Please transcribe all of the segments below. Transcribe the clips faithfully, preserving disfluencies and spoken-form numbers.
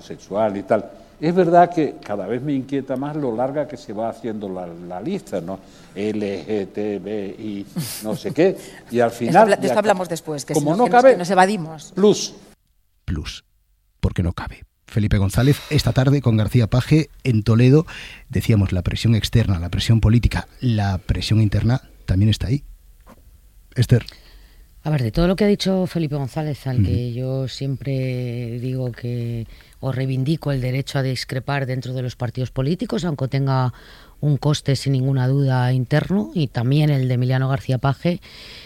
homosexual y tal. Es verdad que cada vez me inquieta más lo larga que se va haciendo la, la lista, ¿no? L G T B I, no sé qué, y al final... De esto, de esto hablamos después, que, como si no que cabe, nos, que nos evadimos. Plus. Plus, porque no cabe. Felipe González, esta tarde con García Paje en Toledo, decíamos, la presión externa, la presión política, la presión interna también está ahí. Esther. A ver, de todo lo que ha dicho Felipe González, al uh-huh. que yo siempre digo que o reivindico el derecho a discrepar dentro de los partidos políticos, aunque tenga un coste sin ninguna duda interno, y también el de Emiliano García Paje,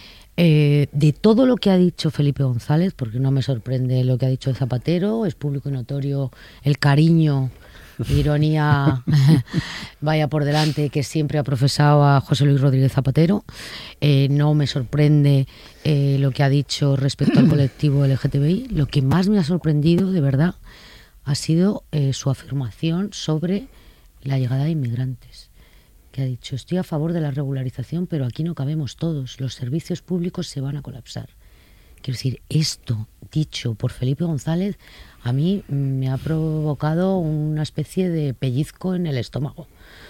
eh, de todo lo que ha dicho Felipe González, porque no me sorprende lo que ha dicho el Zapatero, es público y notorio el cariño, ironía, vaya por delante, que siempre ha profesado a José Luis Rodríguez Zapatero. Eh, no me sorprende eh, lo que ha dicho respecto al colectivo L G T B I. Lo que más me ha sorprendido, de verdad, ha sido eh, su afirmación sobre la llegada de inmigrantes, que ha dicho: estoy a favor de la regularización, pero aquí no cabemos todos, los servicios públicos se van a colapsar. Quiero decir, esto dicho por Felipe González a mí me ha provocado una especie de pellizco en el estómago,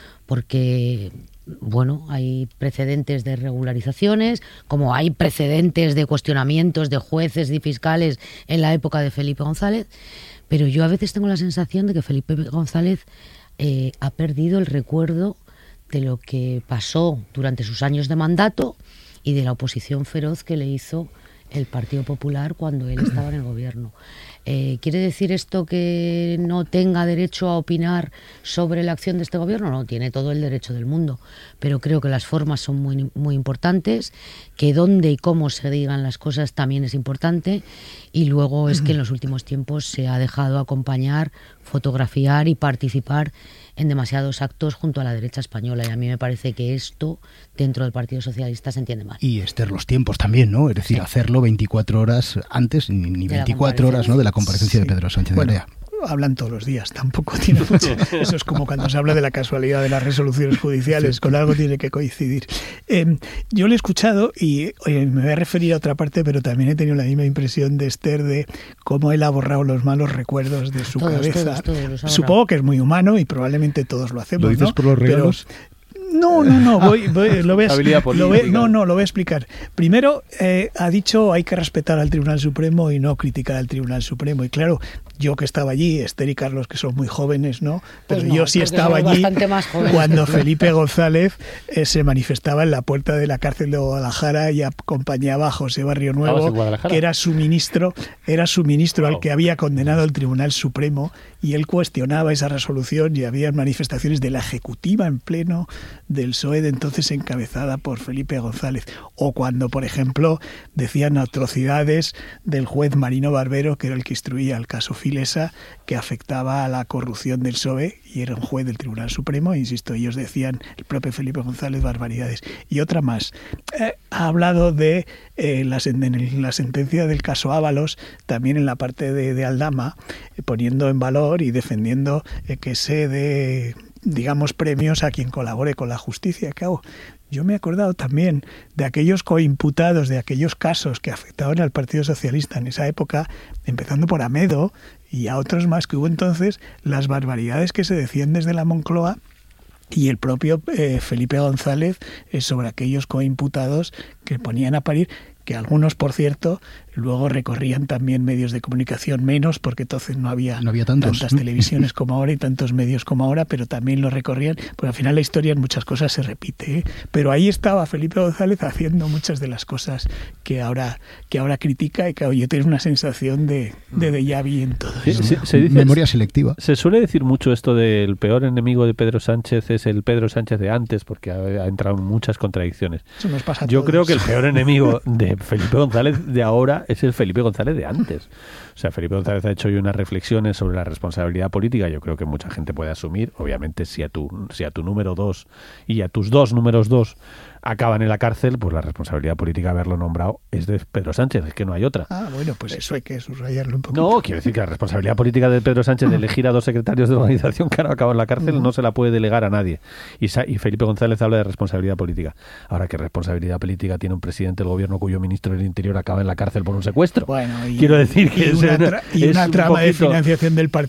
porque, bueno, hay precedentes de regularizaciones, como hay precedentes de cuestionamientos de jueces y fiscales en la época de Felipe González, pero yo a veces tengo la sensación de que Felipe González eh, ha perdido el recuerdo de lo que pasó durante sus años de mandato y de la oposición feroz que le hizo el Partido Popular cuando él estaba en el gobierno. Eh, ¿Quiere decir esto que no tenga derecho a opinar sobre la acción de este gobierno? No, tiene todo el derecho del mundo, pero creo que las formas son muy, muy importantes, que dónde y cómo se digan las cosas también es importante, y luego es que en los últimos tiempos se ha dejado acompañar, fotografiar y participar en demasiados actos junto a la derecha española, y a mí me parece que esto dentro del Partido Socialista se entiende mal. Y Esther, los tiempos también, ¿no? Es decir, sí. hacerlo veinticuatro horas antes, ni, ni veinticuatro horas, ¿no?, de la comparecencia sí. de Pedro Sánchez bueno, de Area. Hablan todos los días, tampoco tiene mucho. Eso es como cuando se habla de la casualidad de las resoluciones judiciales, sí. con algo tiene que coincidir. Eh, yo lo he escuchado y oye, me voy a referir a otra parte, pero también he tenido la misma impresión de Esther de cómo él ha borrado los malos recuerdos de su todos, cabeza. Todos, todos Supongo que es muy humano y probablemente todos lo hacemos. ¿Lo dices ¿no? por los regalos? Pero, No, no, no, voy, voy, lo, voy a, lo voy, no, no, lo voy a explicar. Primero, eh, ha dicho hay que respetar al Tribunal Supremo y no criticar al Tribunal Supremo. Y claro, yo que estaba allí, Esther y Carlos que son muy jóvenes, ¿no? Pero pues no, yo sí estaba allí cuando Felipe González eh, se manifestaba en la puerta de la cárcel de Guadalajara y acompañaba a José Barrio Nuevo, que era su ministro, era su ministro wow. al que había condenado el Tribunal Supremo, y él cuestionaba esa resolución y había manifestaciones de la Ejecutiva en pleno del P S O E de entonces encabezada por Felipe González, o cuando, por ejemplo, decían atrocidades del juez Marino Barbero, que era el que instruía el caso Filesa, que afectaba a la corrupción del P S O E, y era un juez del Tribunal Supremo, e insisto, ellos decían, el propio Felipe González, barbaridades. Y otra más, eh, ha hablado de eh, la, en la sentencia del caso Ábalos, también en la parte de, de Aldama, eh, poniendo en valor y defendiendo eh, que se dé, digamos, premios a quien colabore con la justicia. Claro, yo me he acordado también de aquellos coimputados de aquellos casos que afectaban al Partido Socialista en esa época, empezando por Amedo y a otros más que hubo entonces, las barbaridades que se decían desde la Moncloa y el propio eh, Felipe González eh, sobre aquellos coimputados que ponían a parir, que algunos, por cierto, luego recorrían también medios de comunicación, menos porque entonces no había, no había tantos. tantas televisiones como ahora y tantos medios como ahora, pero también lo recorrían, porque al final la historia en muchas cosas se repite, ¿eh? Pero ahí estaba Felipe González haciendo muchas de las cosas que ahora que ahora critica, y que yo tengo una sensación de, de déjà vu en todo sí, eso. Sí, se dice, memoria selectiva. Se suele decir mucho esto del peor enemigo de Pedro Sánchez es el Pedro Sánchez de antes, porque ha, ha entrado en muchas contradicciones. Eso nos pasa a Yo todos. creo que el peor enemigo de Felipe González de ahora es el Felipe González de antes. O sea, Felipe González ha hecho hoy unas reflexiones sobre la responsabilidad política. Yo creo que mucha gente puede asumir, obviamente, si a tu, si a tu número dos y a tus dos números dos acaban en la cárcel, pues la responsabilidad política de haberlo nombrado es de Pedro Sánchez, es que no hay otra. Ah, bueno, pues eso hay que subrayarlo un poquito. No, quiero decir que la responsabilidad política de Pedro Sánchez de elegir a dos secretarios de organización que han acabado en la cárcel uh-huh. no se la puede delegar a nadie. Y, y Felipe González habla de responsabilidad política. Ahora, ¿qué responsabilidad política tiene un presidente del gobierno cuyo ministro del Interior acaba en la cárcel por un secuestro? Bueno, y, quiero decir que y es una, tra- y es una un trama poquito... de financiación del Partido